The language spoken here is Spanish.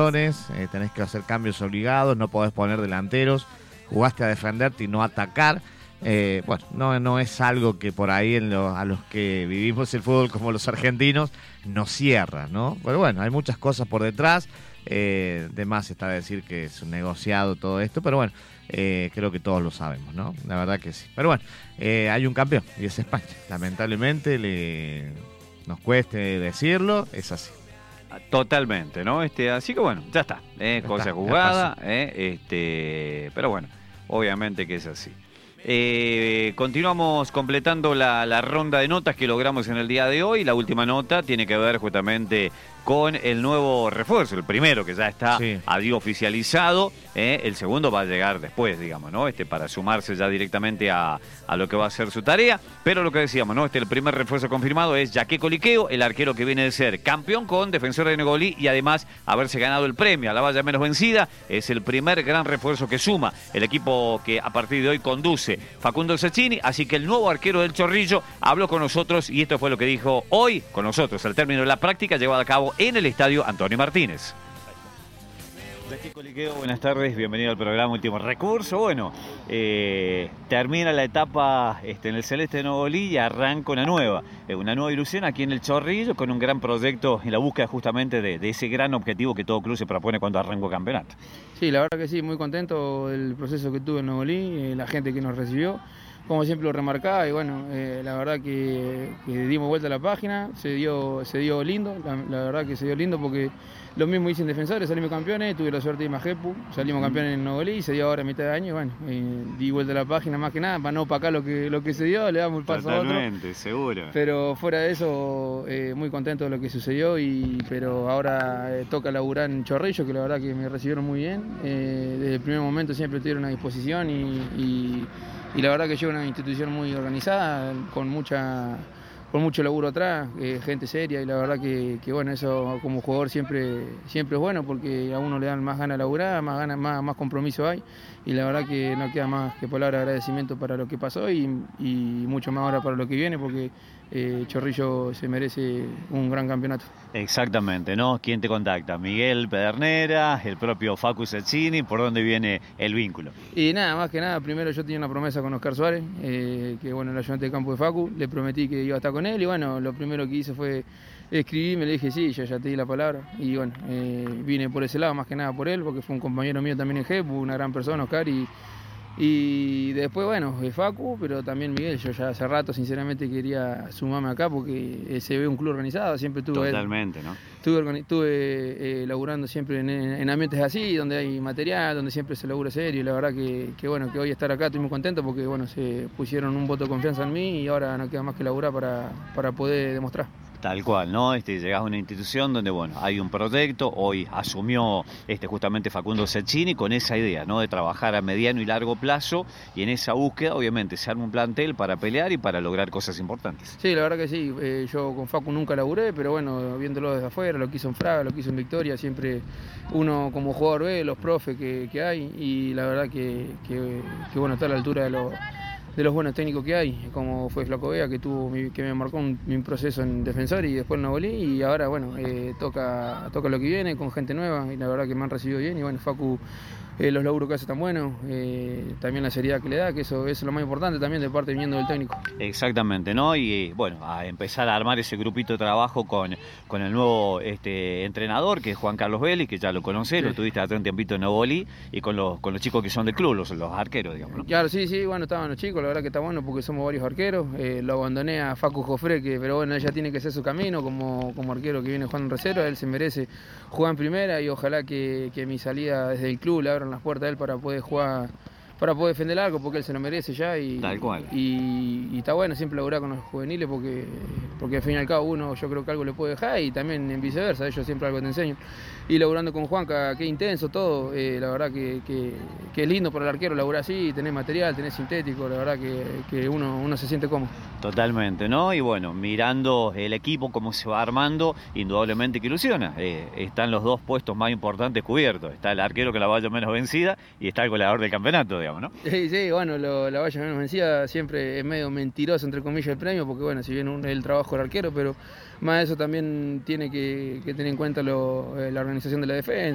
tenés que hacer cambios obligados, no podés poner delanteros, jugaste a defenderte y no atacar. Bueno, no es algo que por ahí a los que vivimos el fútbol como los argentinos nos cierra, ¿no? Pero bueno, hay muchas cosas por detrás. De más está decir que es un negociado todo esto, pero bueno, creo que todos lo sabemos, ¿no? La verdad que sí. Pero bueno, hay un campeón y es España. Lamentablemente nos cueste decirlo, es así. Totalmente, ¿no? Así que bueno, ya está, cosa jugada, pero bueno, obviamente que es así. Continuamos completando la ronda de notas que logramos en el día de hoy. La última nota tiene que ver justamente con el nuevo refuerzo, el primero que ya está oficializado, el segundo va a llegar después, digamos, ¿no? Para sumarse ya directamente a lo que va a ser su tarea, pero lo que decíamos, ¿no? El primer refuerzo confirmado es Jaqué Coliqueo, el arquero que viene de ser campeón con Defensor de Negolí y además haberse ganado el premio a la valla menos vencida. Es el primer gran refuerzo que suma el equipo que a partir de hoy conduce Facundo Cecchini, así que el nuevo arquero del Chorrillo habló con nosotros y esto fue lo que dijo hoy con nosotros al término de la práctica llevada a cabo en el estadio Antonio Martínez. Jaqué Coliqueo, buenas tardes, bienvenido al programa Último Recurso. Bueno, termina la etapa en el Celeste de Negolí y arranca una nueva ilusión aquí en el Chorrillo con un gran proyecto en la búsqueda justamente de ese gran objetivo que todo club se propone cuando arranca el campeonato. Sí, la verdad que sí, muy contento del proceso que tuve en Negolí, la gente que nos recibió, como siempre lo remarcaba, y bueno, la verdad que dimos vuelta a la página, se dio lindo, la verdad que se dio lindo porque lo mismo hice en Defensores, salimos campeones, tuve la suerte de ir a Majepu, salimos campeones en Negolí, se dio ahora a mitad de año, y bueno, di vuelta a la página más que nada, para no opacar lo que se dio, le damos el paso a otro. Totalmente, seguro. Pero fuera de eso, muy contento de lo que sucedió, pero ahora toca laburar en Chorrillo, que la verdad que me recibieron muy bien, desde el primer momento siempre estuvieron a disposición y la verdad que llevo una institución muy organizada, con mucho laburo atrás, gente seria, y la verdad que bueno, eso como jugador siempre es bueno porque a uno le dan más ganas de laburar, más compromiso hay, y la verdad que no queda más que palabra de agradecimiento para lo que pasó y mucho más ahora para lo que viene porque Chorrillo se merece un gran campeonato. Exactamente, ¿no? ¿Quién te contacta? Miguel Pedernera, el propio Facu Cecchini, ¿por dónde viene el vínculo? Y nada, más que nada, primero yo tenía una promesa con Oscar Suárez, que bueno, el ayudante de campo de Facu, le prometí que iba a estar con él y bueno, lo primero que hice fue escribirme, le dije sí, yo ya te di la palabra y bueno, vine por ese lado, más que nada por él, porque fue un compañero mío también en GEP, una gran persona, Oscar, y después, bueno, Facu, pero también Miguel. Yo ya hace rato, sinceramente, quería sumarme acá porque se ve un club organizado. Siempre tuve. Totalmente, ¿no? Estuve laburando siempre en ambientes así, donde hay material, donde siempre se labura serio. Y la verdad que bueno, que hoy estar acá estoy muy contento porque, bueno, se pusieron un voto de confianza en mí y ahora no queda más que laburar para poder demostrar. Tal cual, ¿no? Llegás a una institución donde, bueno, hay un proyecto, hoy asumió justamente Facundo Cecchini con esa idea, ¿no? De trabajar a mediano y largo plazo y en esa búsqueda, obviamente, se arma un plantel para pelear y para lograr cosas importantes. Sí, la verdad que sí, yo con Facu nunca laburé, pero bueno, viéndolo desde afuera, lo que hizo en Fraga, lo que hizo en Victoria, siempre uno como jugador ve los profes que hay y la verdad que bueno, está a la altura de los buenos técnicos que hay, como fue Flaco Vega, que me marcó mi proceso en Defensor y después en Negolí, y ahora bueno, toca lo que viene con gente nueva y la verdad que me han recibido bien y bueno, Facu, los laburos que hace tan buenos, también la seriedad que le da, que eso es lo más importante también de parte viniendo del técnico. Exactamente, ¿no? Y bueno, a empezar a armar ese grupito de trabajo con el nuevo entrenador, que es Juan Carlos Vélez, que ya lo conocés, sí. Lo tuviste hace un tiempito en Negolí, y con los chicos que son del club, los arqueros, digamos, ¿no? Claro, sí, bueno, estaban los chicos, la verdad que está bueno porque somos varios arqueros, lo abandoné a Facu Jofré, pero bueno, él ya tiene que hacer su camino como arquero que viene jugando en reserva, él se merece jugar en primera y ojalá que mi salida desde el club le abran las puertas a él para poder jugar, para poder defender el arco porque él se lo merece ya tal cual. Y está bueno siempre laburar con los juveniles porque al fin y al cabo uno yo creo que algo le puede dejar y también en viceversa, ellos siempre algo te enseñan. Y laburando con Juanca, qué intenso todo, la verdad que es lindo para el arquero laburar así, tener material, tener sintético, la verdad que uno se siente cómodo. Totalmente, ¿no? Y bueno, mirando el equipo, cómo se va armando, indudablemente que ilusiona. Están los dos puestos más importantes cubiertos. Está el arquero que la valla menos vencida y está el goleador del campeonato, digamos, ¿no? Sí, bueno, la valla menos vencida siempre es medio mentiroso, entre comillas, el premio, porque bueno, si bien el trabajo del arquero, pero más de eso también tiene que tener en cuenta la organización de la defensa.